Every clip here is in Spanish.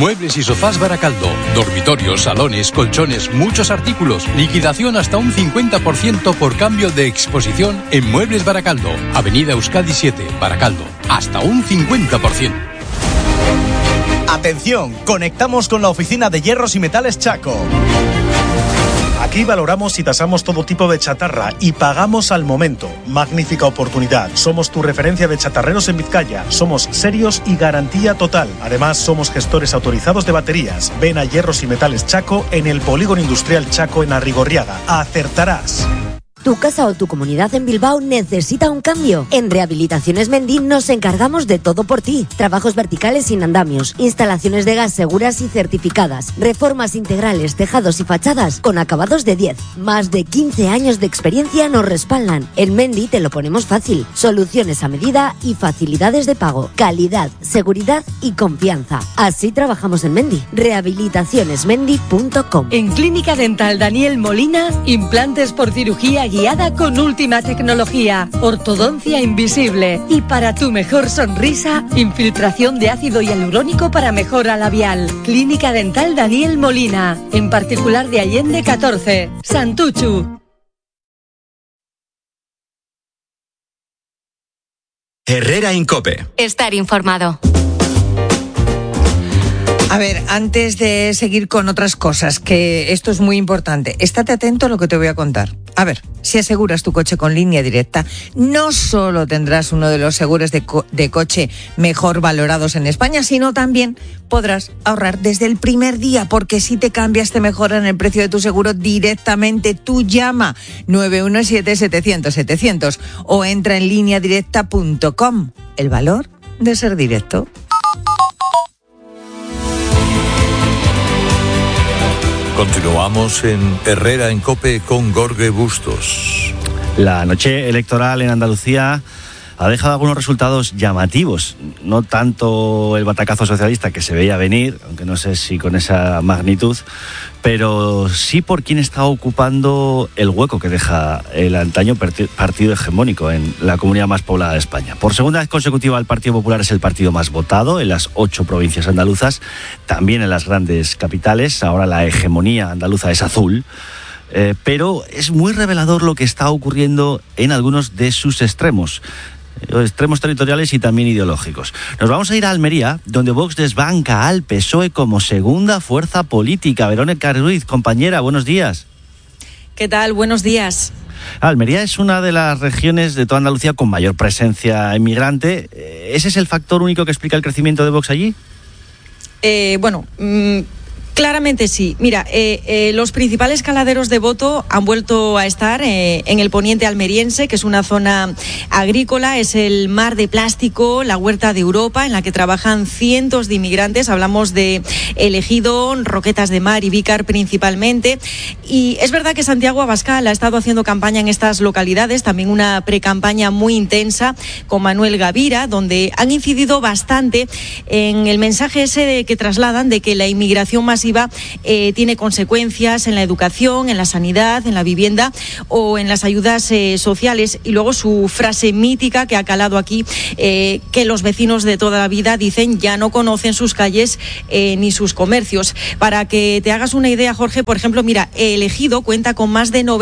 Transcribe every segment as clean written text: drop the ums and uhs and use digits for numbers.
Muebles y sofás Baracaldo. Dormitorios, salones, colchones, muchos artículos. Liquidación hasta un 50% por cambio de exposición en Muebles Baracaldo. Avenida Euskadi 7, Baracaldo. Hasta un 50%. Atención, conectamos con la oficina de hierros y metales Chaco. Aquí valoramos y tasamos todo tipo de chatarra y pagamos al momento. Magnífica oportunidad. Somos tu referencia de chatarreros en Vizcaya. Somos serios y garantía total. Además, somos gestores autorizados de baterías. Ven a Hierros y Metales Chaco en el Polígono Industrial Chaco en Arrigorriaga. Acertarás. ¿Tu casa o tu comunidad en Bilbao necesita un cambio? En Rehabilitaciones Mendy nos encargamos de todo por ti. Trabajos verticales sin andamios, instalaciones de gas seguras y certificadas, reformas integrales, tejados y fachadas con acabados de 10. Más de 15 años de experiencia nos respaldan. En Mendy te lo ponemos fácil. Soluciones a medida y facilidades de pago. Calidad, seguridad y confianza. Así trabajamos en Mendy. Rehabilitacionesmendy.com. En Clínica Dental Daniel Molina, implantes por cirugía guiada con última tecnología, ortodoncia invisible y para tu mejor sonrisa, infiltración de ácido hialurónico para mejora labial. Clínica Dental Daniel Molina, en particular de Allende 14, Santuchu. Herrera Incope. Estar informado. A ver, antes de seguir con otras cosas, que esto es muy importante, estate atento a lo que te voy a contar. A ver, si aseguras tu coche con Línea Directa, no solo tendrás uno de los seguros de coche mejor valorados en España, sino también podrás ahorrar desde el primer día, porque si te cambias te mejoran el precio de tu seguro directamente. Tú llama 917-700-700 o entra en lineadirecta.com. El valor de ser directo. Continuamos en Herrera en COPE con Jorge Bustos. La noche electoral en Andalucía ha dejado algunos resultados llamativos. No tanto el batacazo socialista que se veía venir, aunque no sé si con esa magnitud, pero sí por quién está ocupando el hueco que deja el antaño partido hegemónico en la comunidad más poblada de España. Por segunda vez consecutiva, el Partido Popular es el partido más votado en las 8 provincias andaluzas, también en las grandes capitales. Ahora la hegemonía andaluza es azul. Pero es muy revelador lo que está ocurriendo en algunos de sus extremos territoriales y también ideológicos. Nos vamos a ir a Almería, donde Vox desbanca al PSOE como segunda fuerza política. Verónica Ruiz, compañera, buenos días. ¿Qué tal? Buenos días. Almería es una de las regiones de toda Andalucía con mayor presencia inmigrante. ¿Ese es el factor único que explica el crecimiento de Vox allí? Claramente sí. Mira, los principales caladeros de voto han vuelto a estar en el poniente almeriense, que es una zona agrícola, es el mar de plástico, la huerta de Europa, en la que trabajan cientos de inmigrantes. Hablamos de El Ejido, Roquetas de Mar y Vícar principalmente. Y es verdad que Santiago Abascal ha estado haciendo campaña en estas localidades, también una precampaña muy intensa con Manuel Gavira, donde han incidido bastante en el mensaje ese que trasladan de que la inmigración masiva tiene consecuencias en la educación, en la sanidad, en la vivienda o en las ayudas sociales. Y luego su frase mítica que ha calado aquí, que los vecinos de toda la vida dicen ya no conocen sus calles ni sus comercios. Para que te hagas una idea, Jorge, por ejemplo, mira, El Ejido cuenta con más de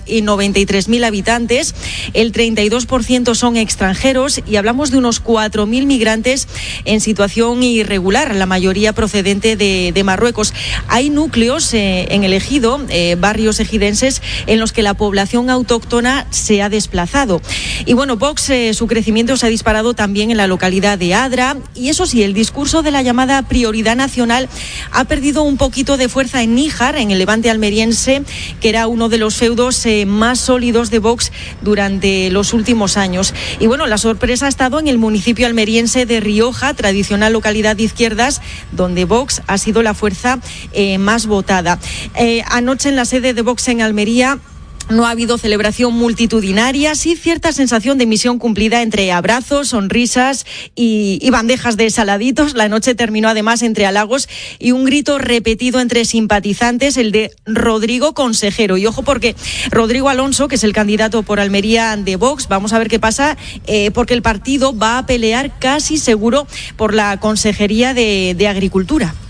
93.000 habitantes, el 32% son extranjeros y hablamos de unos 4.000 migrantes en situación irregular, la mayoría procedente de Marruecos. Hay núcleos en El Ejido, barrios ejidenses, en los que la población autóctona se ha desplazado. Y bueno, Vox, su crecimiento se ha disparado también en la localidad de Adra. Y eso sí, el discurso de la llamada prioridad nacional ha perdido un poquito de fuerza en Níjar, en el Levante almeriense, que era uno de los feudos más sólidos de Vox durante los últimos años. Y bueno, la sorpresa ha estado en el municipio almeriense de Rioja, tradicional localidad de izquierdas, donde Vox ha sido la fuerza más votada. Anoche en la sede de Vox en Almería no ha habido celebración multitudinaria, sí cierta sensación de misión cumplida entre abrazos, sonrisas y bandejas de saladitos. La noche terminó además entre halagos y un grito repetido entre simpatizantes, el de Rodrigo Consejero. Y ojo, porque Rodrigo Alonso, que es el candidato por Almería de Vox, vamos a ver qué pasa, porque el partido va a pelear casi seguro por la Consejería de Agricultura.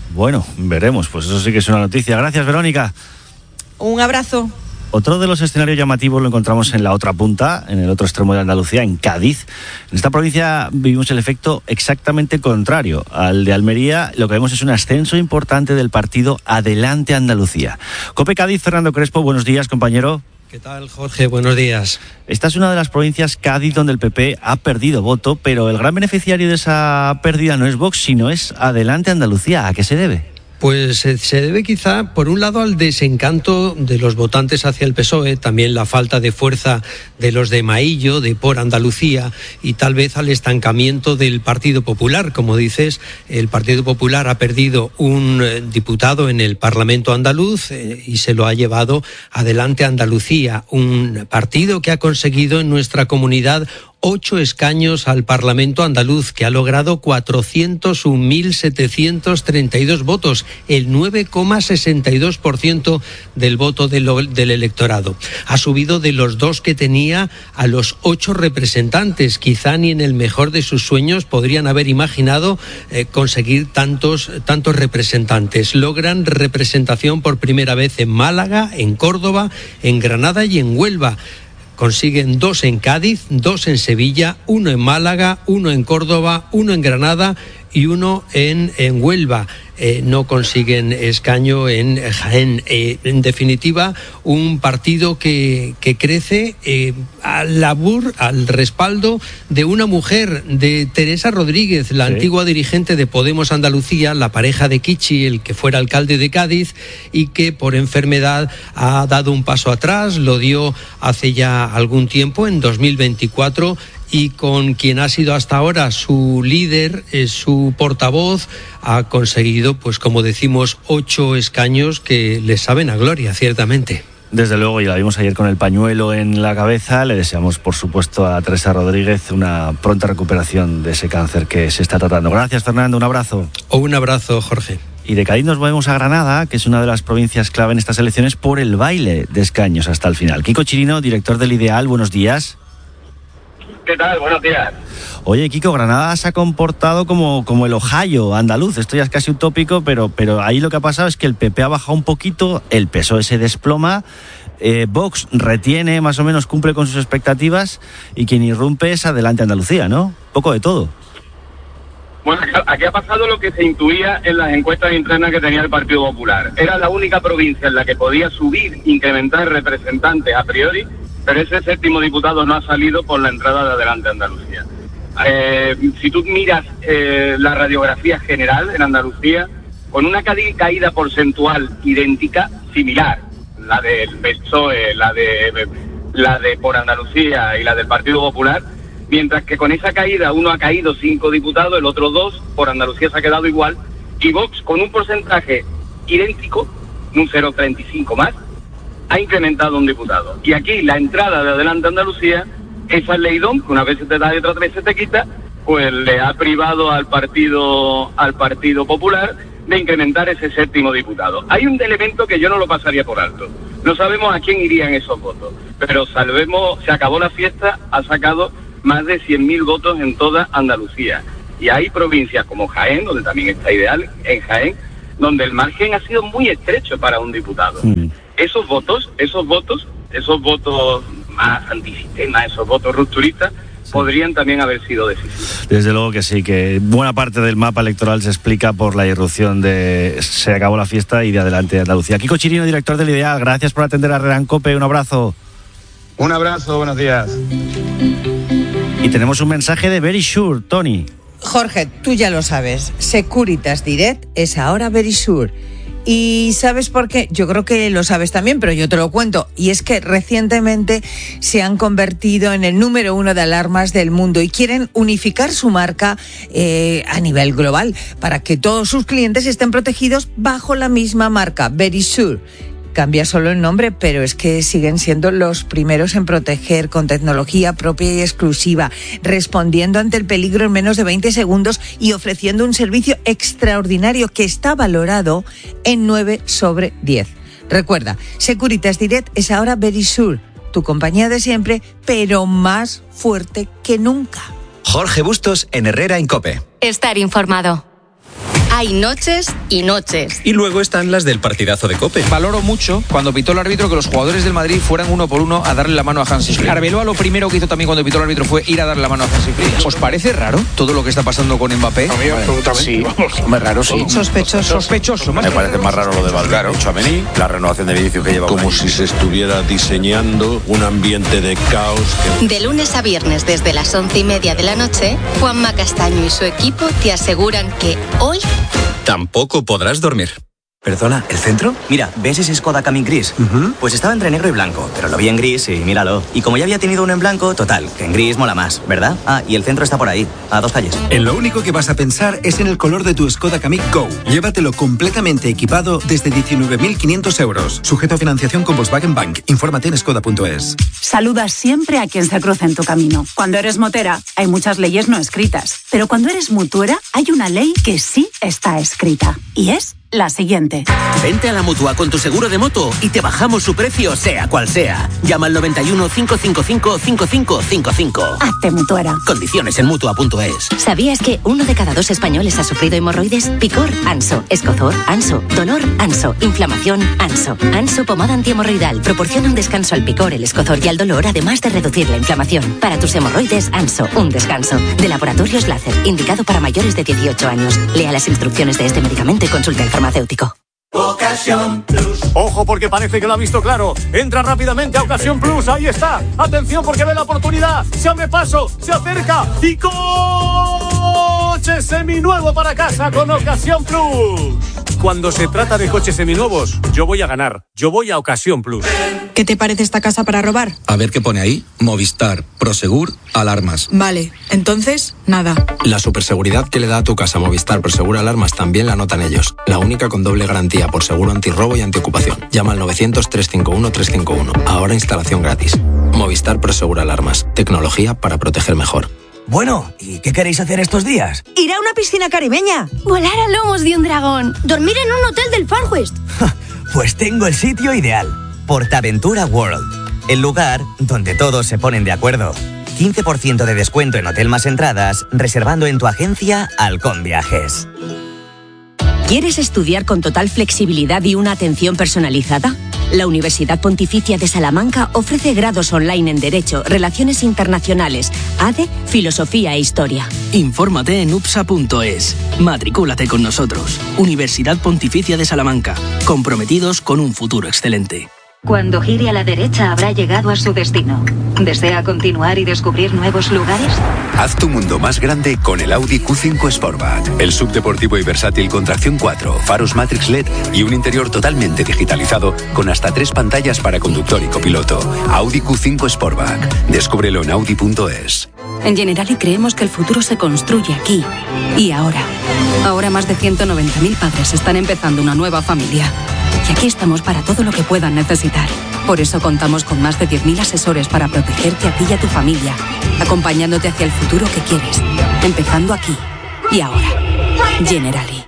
Bueno, veremos, pues eso sí que es una noticia. Gracias, Verónica. Un abrazo. Otro de los escenarios llamativos lo encontramos en la otra punta, en el otro extremo de Andalucía, en Cádiz. En esta provincia vivimos el efecto exactamente contrario al de Almería. Lo que vemos es un ascenso importante del partido Adelante Andalucía. COPE Cádiz, Fernando Crespo, buenos días, compañero. ¿Qué tal, Jorge? Buenos días. Esta es una de las provincias, Cádiz, donde el PP ha perdido voto, pero el gran beneficiario de esa pérdida no es Vox, sino es Adelante Andalucía. ¿A qué se debe? Pues se debe quizá, por un lado, al desencanto de los votantes hacia el PSOE, también la falta de fuerza de los de Maillo, de Por Andalucía, y tal vez al estancamiento del Partido Popular. Como dices, el Partido Popular ha perdido un diputado en el Parlamento andaluz y se lo ha llevado Adelante Andalucía, un partido que ha conseguido en nuestra comunidad 8 escaños al Parlamento andaluz, que ha logrado 401.732 votos, el 9,62% del voto del electorado. Ha subido de los 2 que tenía a los 8 representantes. Quizá ni en el mejor de sus sueños podrían haber imaginado conseguir tantos representantes. Logran representación por primera vez en Málaga, en Córdoba, en Granada y en Huelva. Consiguen 2 en Cádiz, 2 en Sevilla, 1 en Málaga, 1 en Córdoba, 1 en Granada y 1 en Huelva. No consiguen escaño en Jaén. En definitiva, un partido que crece al respaldo de una mujer, de Teresa Rodríguez, la antigua dirigente de Podemos Andalucía, la pareja de Kichi, el que fuera alcalde de Cádiz, y que por enfermedad ha dado un paso atrás, lo dio hace ya algún tiempo, en 2024, y con quien ha sido hasta ahora su líder, su portavoz, ha conseguido, pues como decimos, 8 escaños que le saben a gloria, ciertamente. Desde luego, y la vimos ayer con el pañuelo en la cabeza. Le deseamos, por supuesto, a Teresa Rodríguez una pronta recuperación de ese cáncer que se está tratando. Gracias, Fernando, un abrazo. Un abrazo, Jorge. Y de Cádiz nos movemos a Granada, que es una de las provincias clave en estas elecciones por el baile de escaños hasta el final. Kiko Chirino, director del Ideal, buenos días. ¿Qué tal? Buenos días. Oye, Kiko, Granada se ha comportado como el Ohio andaluz. Esto ya es casi utópico, pero ahí lo que ha pasado es que el PP ha bajado un poquito, el PSOE se desploma, Vox retiene, más o menos cumple con sus expectativas, y quien irrumpe es Adelante Andalucía, ¿no? Poco de todo. Bueno, aquí ha pasado lo que se intuía en las encuestas internas que tenía el Partido Popular. Era la única provincia en la que podía subir, incrementar representantes a priori, pero ese 7º diputado no ha salido por la entrada de Adelante Andalucía. Si tú miras la radiografía general en Andalucía, con una caída porcentual idéntica, similar, la del PSOE, la de Por Andalucía y la del Partido Popular, mientras que con esa caída uno ha caído 5 diputados, el otro 2, Por Andalucía se ha quedado igual, y Vox con un porcentaje idéntico, un 0,35 más, ha incrementado un diputado. Y aquí la entrada de Adelante Andalucía, esa leidón, que una vez se te da y otra vez se te quita, pues le ha privado al Partido Popular de incrementar ese 7º diputado. Hay un elemento que yo no lo pasaría por alto. No sabemos a quién irían esos votos, pero se acabó la fiesta, ha sacado más de 100.000 votos en toda Andalucía. Y hay provincias como Jaén, donde también está Ideal, en Jaén, donde el margen ha sido muy estrecho para un diputado. Esos votos más antisistema, esos votos rupturistas, podrían también haber sido decisivos. Desde luego que sí, que buena parte del mapa electoral se explica por la irrupción de Se acabó la fiesta y de Adelante Andalucía. Kiko Chirino, director del Ideal, gracias por atender a Herrera en COPE, un abrazo. Un abrazo, buenos días. Y tenemos un mensaje de Verisure, Tony. Jorge, tú ya lo sabes, Securitas Direct es ahora Verisure. ¿Y sabes por qué? Yo creo que lo sabes también, pero yo te lo cuento. Y es que recientemente se han convertido en el número 1 de alarmas del mundo y quieren unificar su marca a nivel global para que todos sus clientes estén protegidos bajo la misma marca, Verisure. Cambia solo el nombre, pero es que siguen siendo los primeros en proteger con tecnología propia y exclusiva, respondiendo ante el peligro en menos de 20 segundos y ofreciendo un servicio extraordinario que está valorado en 9 sobre 10. Recuerda, Securitas Direct es ahora Verisure, tu compañía de siempre, pero más fuerte que nunca. Jorge Bustos en Herrera en COPE. Estar informado. Hay noches y noches. Y luego están las del partidazo de COPE. Valoro mucho cuando pitó el árbitro que los jugadores del Madrid fueran uno por uno a darle la mano a Hansi Flick. Arbeloa lo primero que hizo también cuando pitó el árbitro fue ir a darle la mano a Hansi Flick. ¿Os parece raro todo lo que está pasando con Mbappé? A mí absolutamente. Sí, más raro, sí. Sospechoso. Me parece más raro lo de Valverde, Tchouaméni, la renovación de Vinicius que lleva como si se estuviera diseñando un ambiente de caos. De lunes a viernes desde las 11:30 de la noche, Juanma Castaño y su equipo te aseguran que hoy tampoco podrás dormir. ¿Perdona, el centro? Mira, ¿ves ese Skoda Kamiq gris? Pues estaba entre negro y blanco, pero lo vi en gris y míralo. Y como ya había tenido uno en blanco, total, que en gris mola más, ¿verdad? Ah, y el centro está por ahí, a 2 calles. En lo único que vas a pensar es en el color de tu Skoda Kamiq Go. Llévatelo completamente equipado desde 19.500 euros. Sujeto a financiación con Volkswagen Bank. Infórmate en skoda.es. Saluda siempre a quien se cruza en tu camino. Cuando eres motera, hay muchas leyes no escritas. Pero cuando eres mutuera, hay una ley que sí está escrita. Y es la siguiente. Vente a la Mutua con tu seguro de moto y te bajamos su precio sea cual sea. Llama al 91 555 5555. Hazte mutuera. Condiciones en Mutua.es. ¿Sabías que 1 de cada 2 españoles ha sufrido hemorroides? Picor, Anso. Escozor, Anso. Dolor, Anso. Inflamación, Anso. Anso pomada antihemorroidal proporciona un descanso al picor, el escozor y al dolor, además de reducir la inflamación. Para tus hemorroides, Anso, un descanso. De Laboratorios Láser, indicado para mayores de 18 años. Lea las instrucciones de este medicamento y consulte al farmacéutico. Ocasión Plus. Ojo porque parece que lo ha visto claro. Entra rápidamente a Ocasión Plus. Ahí está. Atención porque ve la oportunidad. Se abre paso. Se acerca. Y coche seminuevo para casa con Ocasión Plus. Cuando se trata de coches seminuevos, yo voy a ganar. Yo voy a Ocasión Plus. ¿Qué te parece esta casa para robar? A ver qué pone ahí. Movistar, Prosegur, alarmas. Vale, entonces, nada. La superseguridad que le da a tu casa Movistar Prosegur Alarmas también la notan ellos. La única con doble garantía por seguro antirrobo y antiocupación. Llama al 900-351-351. Ahora instalación gratis. Movistar Prosegur Alarmas. Tecnología para proteger mejor. Bueno, ¿y qué queréis hacer estos días? Ir a una piscina caribeña. Volar a lomos de un dragón. Dormir en un hotel del Far West. Pues tengo el sitio ideal. Portaventura World. El lugar donde todos se ponen de acuerdo. 15% de descuento en hotel más entradas, reservando en tu agencia Halcón Viajes. ¿Quieres estudiar con total flexibilidad y una atención personalizada? La Universidad Pontificia de Salamanca ofrece grados online en Derecho, Relaciones Internacionales, ADE, Filosofía e Historia. Infórmate en upsa.es. Matricúlate con nosotros. Universidad Pontificia de Salamanca. Comprometidos con un futuro excelente. Cuando gire a la derecha habrá llegado a su destino. ¿Desea continuar y descubrir nuevos lugares? Haz tu mundo más grande con el Audi Q5 Sportback. El subdeportivo y versátil con tracción 4, faros Matrix LED y un interior totalmente digitalizado con hasta 3 pantallas para conductor y copiloto. Audi Q5 Sportback. Descúbrelo en Audi.es. En Generali creemos que el futuro se construye aquí y ahora. Ahora más de 190.000 padres están empezando una nueva familia. Y aquí estamos para todo lo que puedan necesitar. Por eso contamos con más de 10.000 asesores para protegerte a ti y a tu familia, acompañándote hacia el futuro que quieres, empezando aquí y ahora. Generali.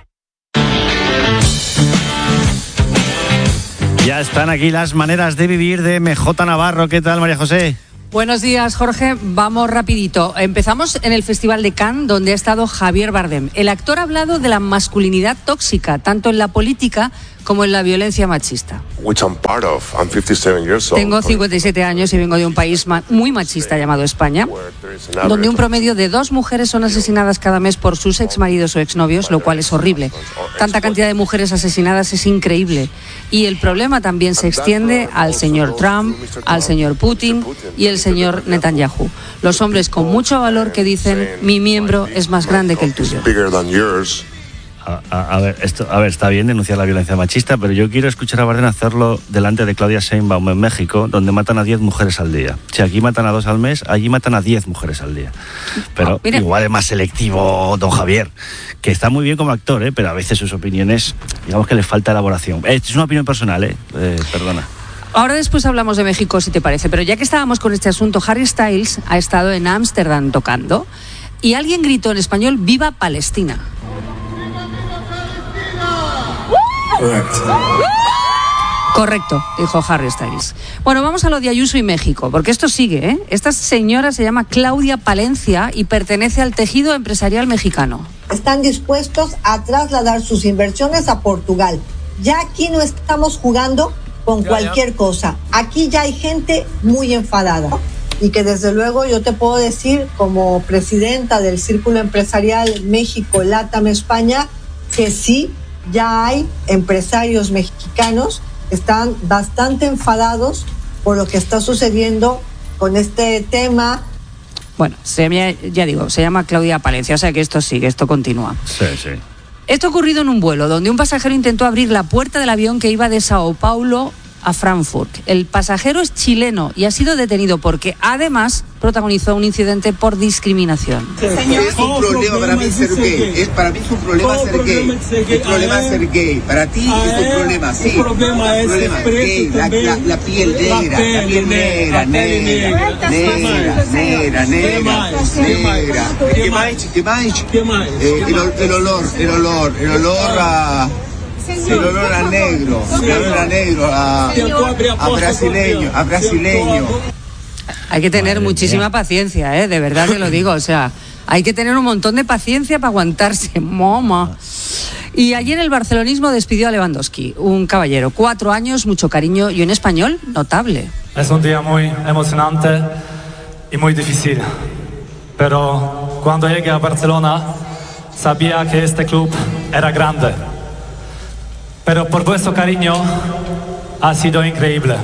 Ya están aquí las maneras de vivir de MJ Navarro. ¿Qué tal, María José? Buenos días, Jorge. Vamos rapidito. Empezamos en el Festival de Cannes, donde ha estado Javier Bardem. El actor ha hablado de la masculinidad tóxica, tanto en la política como en la violencia machista. Tengo 57 años y vengo de un país muy machista llamado España, donde un promedio de 2 mujeres son asesinadas cada mes por sus exmaridos o exnovios, lo cual es horrible. Tanta cantidad de mujeres asesinadas es increíble. Y el problema también se extiende al señor Trump, al señor Putin y el señor Netanyahu. Los hombres con mucho valor que dicen: mi miembro es más grande que el tuyo. A ver, está bien denunciar la violencia machista, pero yo quiero escuchar a Bardem hacerlo delante de Claudia Sheinbaum en México, donde matan a 10 mujeres al día. Si aquí matan a 2 al mes, allí matan a 10 mujeres al día. Pero igual es más selectivo don Javier, que está muy bien como actor, pero a veces sus opiniones, digamos que le falta elaboración. Es una opinión personal, perdona. Ahora después hablamos de México, si te parece, pero ya que estábamos con este asunto, Harry Styles ha estado en Ámsterdam tocando y alguien gritó en español: ¡Viva Palestina! Correcto, dijo Harry Styles. Bueno, vamos a lo de Ayuso y México, porque esto sigue, ¿eh? Esta señora se llama Claudia Palencia y pertenece al tejido empresarial mexicano. Están dispuestos a trasladar sus inversiones a Portugal. Ya aquí no estamos jugando con cualquier cosa. Aquí ya hay gente muy enfadada. Y que desde luego yo te puedo decir, como presidenta del Círculo Empresarial México-LATAM España, que sí, ya hay empresarios mexicanos están bastante enfadados por lo que está sucediendo con este tema. Bueno, se llama Claudia Palencia, o sea que esto sigue, esto continúa. Sí. Esto ha ocurrido en un vuelo donde un pasajero intentó abrir la puerta del avión que iba de Sao Paulo a Frankfurt. El pasajero es chileno y ha sido detenido porque además protagonizó un incidente por discriminación. Es un problema para mí ser gay. Para mí es un problema ser gay. Un problema ser gay. Para ti es un problema, sí. Un problema es gay. La piel negra. La piel negra. ¿Qué más? El olor a... El olor a negro, a brasileño. Hay que tener muchísima paciencia, de verdad te lo digo, o sea, hay que tener un montón de paciencia para aguantarse, mama. Y ayer el barcelonismo despidió a Lewandowski, un caballero, 4 años, mucho cariño y un español notable. Es un día muy emocionante y muy difícil, pero cuando llegué a Barcelona sabía que este club era grande. Pero por vuestro cariño ha sido increíble.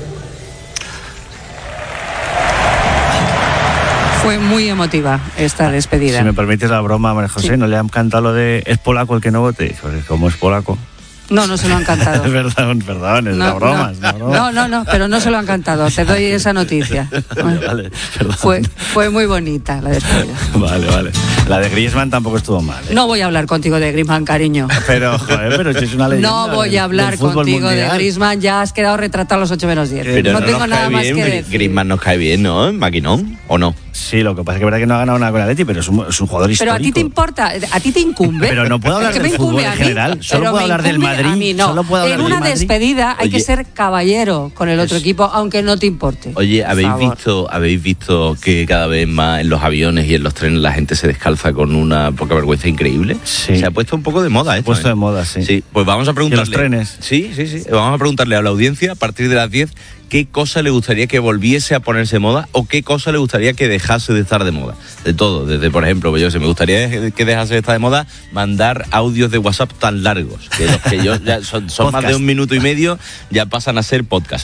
Fue muy emotiva esta despedida. Si me permites la broma, María José, sí. ¿No le han cantado lo de es polaco el que no vote? Porque como es polaco... No se lo han cantado. Perdón, es una broma. No, pero no se lo han cantado. Te doy esa noticia. Vale, fue muy bonita la despedida. Vale. La de Griezmann tampoco estuvo mal. No voy a hablar contigo de Griezmann, cariño. Pero si es una leyenda. No voy a hablar contigo de Griezmann. Ya has quedado retratado a los 8 menos 10. Pero no tengo nada más que decir. Griezmann nos cae bien, ¿no? Maquinón, ¿o no? Sí, lo que pasa es que es verdad que no ha ganado nada con el Atleti, pero es un jugador histórico. Pero a ti te importa, a ti te incumbe. Pero no puedo hablar del fútbol en general. Solo puedo hablar del Madrid. A mí no. En una despedida hay que ser caballero con el otro equipo, aunque no te importe. Oye, ¿habéis visto que cada vez más en los aviones y en los trenes la gente se descalza con una poca vergüenza increíble? Sí. Se ha puesto un poco de moda esto. Puesto de moda, sí. Sí, pues vamos a preguntarle. ¿Y los trenes? Sí. Vamos a preguntarle a la audiencia a partir de las 10 qué cosa le gustaría que volviese a ponerse de moda o qué cosa le gustaría que dejase de estar de moda. De todo, desde, por ejemplo, me gustaría que dejase de estar de moda mandar audios de WhatsApp tan largos, que los que yo ya son más de 1 minuto y medio, ya pasan a ser podcast.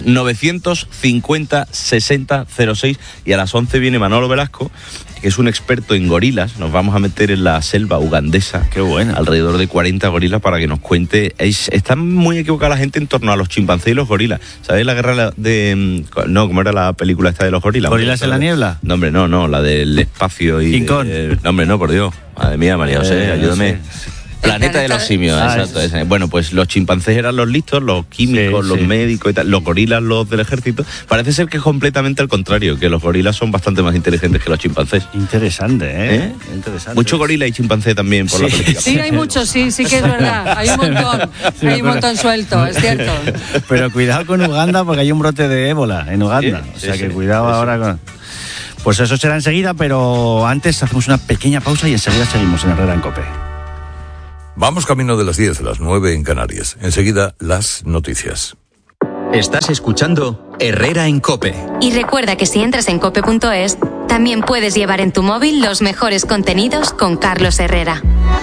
950 60 06 y a las 11 viene Manolo Velasco, que es un experto en gorilas. Nos vamos a meter en la selva ugandesa. Qué bueno. Alrededor de 40 gorilas para que nos cuente. Está muy equivocada la gente en torno a los chimpancés y los gorilas. ¿Sabéis la guerra de... No, ¿cómo era la película esta de los gorilas? ¿Gorilas en la niebla? No, hombre, no, la del espacio y... King Kong. No, hombre, no, por Dios. Madre mía, María José, ayúdame. Sí. Planeta de los simios, exacto. Ese. Bueno, pues los chimpancés eran los listos, los químicos, los médicos y tal, los gorilas, los del ejército. Parece ser que es completamente al contrario, que los gorilas son bastante más inteligentes que los chimpancés. Interesante, ¿eh? Interesante. Mucho gorila y chimpancé también por la política. Sí, hay muchos, sí que es verdad. Hay un montón, hay un montón suelto, es cierto. Pero cuidado con Uganda porque hay un brote de ébola en Uganda. O sea que cuidado ahora con... Pues eso será enseguida, pero antes hacemos una pequeña pausa y enseguida seguimos en Herrera en COPE. Vamos camino de las 10, las 9 en Canarias. Enseguida, las noticias. Estás escuchando Herrera en COPE. Y recuerda que si entras en cope.es, también puedes llevar en tu móvil los mejores contenidos con Carlos Herrera.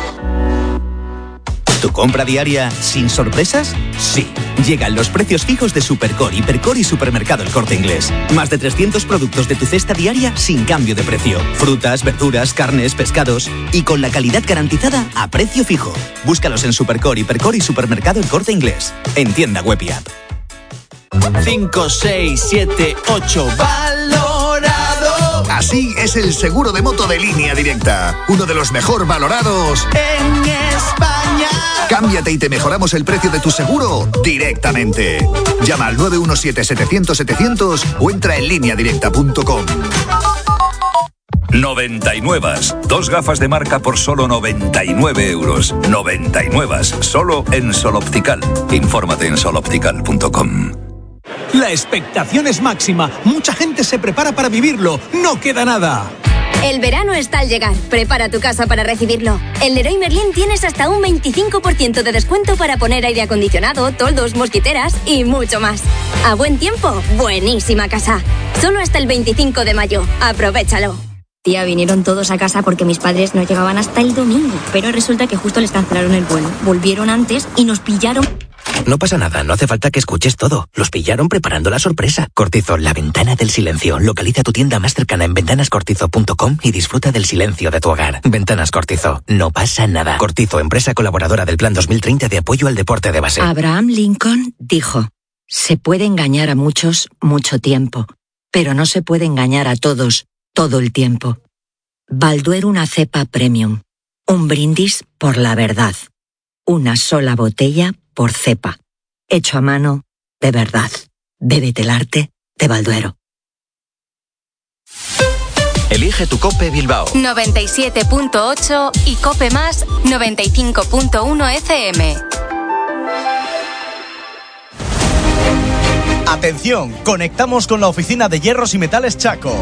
¿Tu compra diaria sin sorpresas? Sí. Llegan los precios fijos de Supercore, Hipercore y Supermercado El Corte Inglés. Más de 300 productos de tu cesta diaria sin cambio de precio. Frutas, verduras, carnes, pescados y con la calidad garantizada a precio fijo. Búscalos en Supercore, Hipercore y Supermercado El Corte Inglés. En tienda web y app. 5, 6, 7, 8. ¡Valorado! Así es el seguro de moto de Línea Directa. Uno de los mejor valorados en España. Cámbiate y te mejoramos el precio de tu seguro directamente. Llama al 917-700-700 o entra en lineadirecta.com. 99. 2 gafas de marca por solo 99 euros. 99. Solo en Sol Optical. Infórmate en soloptical.com. La expectación es máxima. Mucha gente se prepara para vivirlo. No queda nada. El verano está al llegar. Prepara tu casa para recibirlo. En Leroy Merlin tienes hasta un 25% de descuento para poner aire acondicionado, toldos, mosquiteras y mucho más. A buen tiempo, buenísima casa. Solo hasta el 25 de mayo. Aprovéchalo. Tía, vinieron todos a casa porque mis padres no llegaban hasta el domingo. Pero resulta que justo les cancelaron el vuelo. Volvieron antes y nos pillaron. No pasa nada, no hace falta que escuches todo. Los pillaron preparando la sorpresa. Cortizo, la ventana del silencio. Localiza tu tienda más cercana en ventanascortizo.com y disfruta del silencio de tu hogar. Ventanas Cortizo, no pasa nada. Cortizo, empresa colaboradora del Plan 2030 de apoyo al deporte de base. Abraham Lincoln dijo: se puede engañar a muchos mucho tiempo, pero no se puede engañar a todos todo el tiempo. Balduero, una cepa premium. Un brindis por la verdad. Una sola botella por cepa. Hecho a mano, de verdad. Bébete el arte de Balduero. Elige tu COPE Bilbao. 97.8 y COPE Más 95.1 FM. Atención, conectamos con la oficina de hierros y metales Chaco.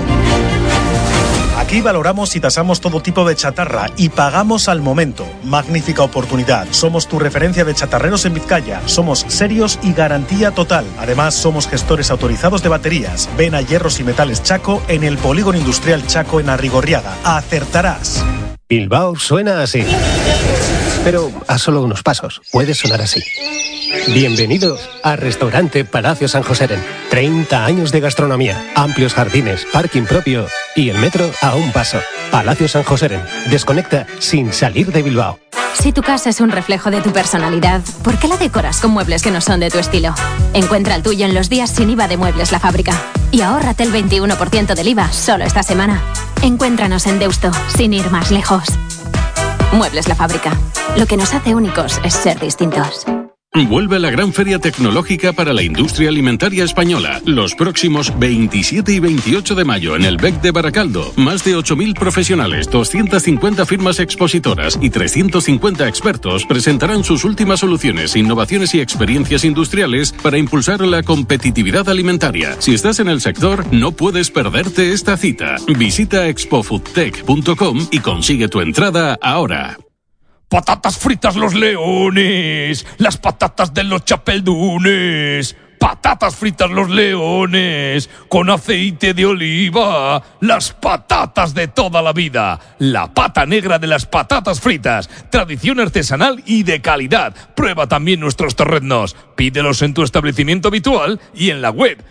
Aquí valoramos y tasamos todo tipo de chatarra y pagamos al momento. Magnífica oportunidad. Somos tu referencia de chatarreros en Vizcaya. Somos serios y garantía total. Además, somos gestores autorizados de baterías. Ven a Hierros y Metales Chaco en el Polígono Industrial Chaco en Arrigorriaga. Acertarás. Bilbao suena así. Pero a solo unos pasos. Puede sonar así. Bienvenidos a Restaurante Palacio San Joseren. 30 años de gastronomía, amplios jardines, parking propio y el metro a un paso. Palacio San Joseren. Desconecta sin salir de Bilbao. Si tu casa es un reflejo de tu personalidad, ¿por qué la decoras con muebles que no son de tu estilo? Encuentra el tuyo en los días sin IVA de Muebles La Fábrica. Y ahórrate el 21% del IVA solo esta semana. Encuéntranos en Deusto, sin ir más lejos. Muebles La Fábrica. Lo que nos hace únicos es ser distintos. Vuelve a la gran feria tecnológica para la industria alimentaria española. Los próximos 27 y 28 de mayo en el BEC de Baracaldo. Más de 8.000 profesionales, 250 firmas expositoras y 350 expertos presentarán sus últimas soluciones, innovaciones y experiencias industriales para impulsar la competitividad alimentaria. Si estás en el sector, no puedes perderte esta cita. Visita expofoodtech.com y consigue tu entrada ahora. ¡Patatas fritas Los Leones! ¡Las patatas de los Chapeldunes! ¡Patatas fritas Los Leones! ¡Con aceite de oliva! ¡Las patatas de toda la vida! La pata negra de las patatas fritas. Tradición artesanal y de calidad. Prueba también nuestros torreznos. Pídelos en tu establecimiento habitual y en la web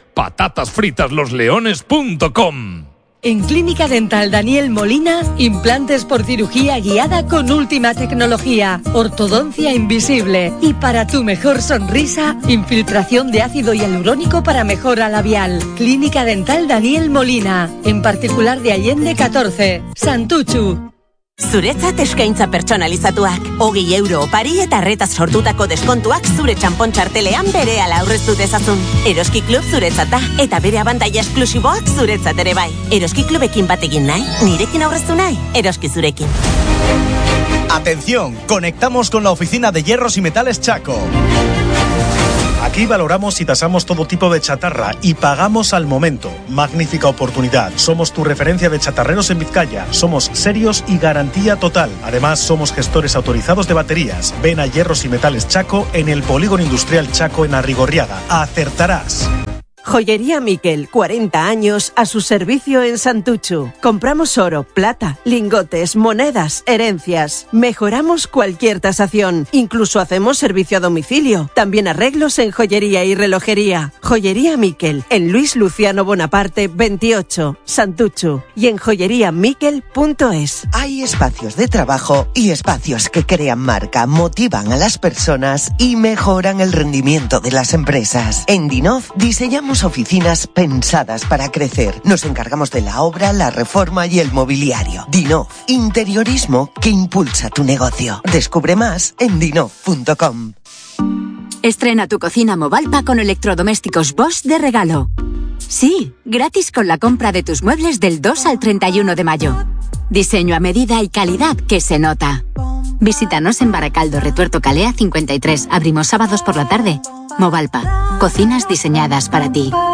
patatasfritaslosleones.com. En Clínica Dental Daniel Molina, implantes por cirugía guiada con última tecnología, ortodoncia invisible y para tu mejor sonrisa, infiltración de ácido hialurónico para mejora labial. Clínica Dental Daniel Molina, en particular de Allende 14, Santuchu. Zuretzat eskaintza pertsonalizatuak. 20 euro opari eta arretaz sortutako deskontuak zure txanpon txartelean berehala aurreztu dezazun. Eroski Klub zuretzat da, eta bere abantaila esklusiboak zuretzat ere bai. Eroski Klubekin bat egin nahi, nirekin aurreztu nahi, eroski zurekin. Atención, conectamos con la oficina de hierros y metales Chaco. Aquí valoramos y tasamos todo tipo de chatarra y pagamos al momento. Magnífica oportunidad. Somos tu referencia de chatarreros en Vizcaya. Somos serios y garantía total. Además, somos gestores autorizados de baterías. Ven a Hierros y Metales Chaco en el Polígono Industrial Chaco en Arrigorriaga. Acertarás. Joyería Miquel, 40 años a su servicio en Santuchu. Compramos oro, plata, lingotes, monedas, herencias. Mejoramos cualquier tasación. Incluso hacemos servicio a domicilio. También arreglos en joyería y relojería. Joyería Miquel, en Luis Luciano Bonaparte 28, Santuchu. Y en joyeriamiquel.es. Hay espacios de trabajo y espacios que crean marca, motivan a las personas y mejoran el rendimiento de las empresas. En Dinov diseñamos oficinas pensadas para crecer. Nos encargamos de la obra, la reforma y el mobiliario. Dinov, interiorismo que impulsa tu negocio. Descubre más en dinov.com. Estrena tu cocina Movalpa con electrodomésticos Bosch de regalo. Sí, gratis con la compra de tus muebles del 2 al 31 de mayo. Diseño a medida y calidad que se nota. Visítanos en Baracaldo, Retuerto Calea 53. Abrimos sábados por la tarde. Movalpa. Cocinas diseñadas para ti.